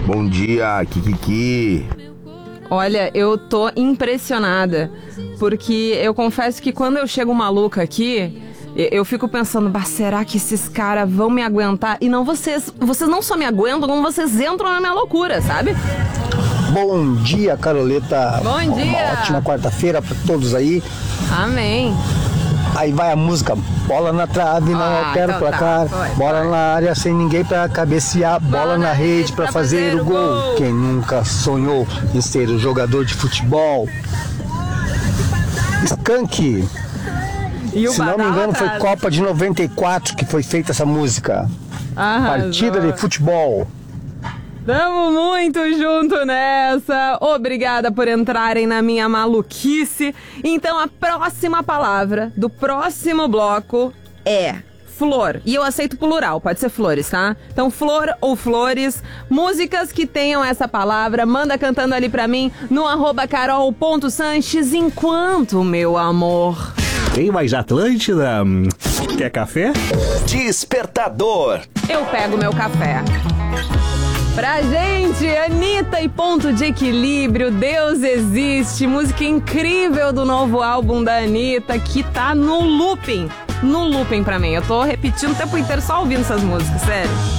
Bom dia, Kikiki. Olha, eu tô impressionada, porque eu confesso que quando eu chego maluca aqui, eu fico pensando, será que esses caras vão me aguentar? E não, vocês não só me aguentam, como vocês entram na minha loucura, sabe? Bom dia, Caroleta. Bom dia. Uma ótima quarta-feira pra todos aí. Amém. Aí vai a música, bola na trave, não altera o placar, bola na área sem ninguém pra cabecear, bola na rede pra fazer o gol. Quem nunca sonhou em ser um jogador de futebol? Skank. Se não me engano, foi Copa de 94 que foi feita essa música. Partida de futebol. Tamo muito junto nessa. Obrigada por entrarem na minha maluquice. Então a próxima palavra do próximo bloco é flor. E eu aceito plural, pode ser flores, tá? Então flor ou flores, músicas que tenham essa palavra, manda cantando ali pra mim no @carol.sanches. Enquanto, meu amor. Tem mais Atlântida? Quer café? Despertador. Eu pego meu café. Pra gente, Anitta e Ponto de Equilíbrio, Deus Existe, música incrível do novo álbum da Anitta, que tá no looping pra mim. Eu tô repetindo o tempo inteiro só ouvindo essas músicas, sério.